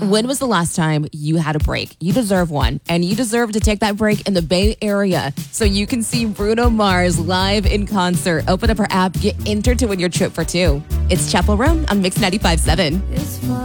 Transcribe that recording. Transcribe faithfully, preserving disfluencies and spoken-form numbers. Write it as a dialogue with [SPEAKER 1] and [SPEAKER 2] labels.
[SPEAKER 1] When was the last time you had a break? You deserve one. And you deserve to take that break in the Bay Area so you can see Bruno Mars live in concert. Open up our app. Get entered to win your trip for two. It's Chappell Roan on Mix ninety-five point seven.
[SPEAKER 2] It's fun.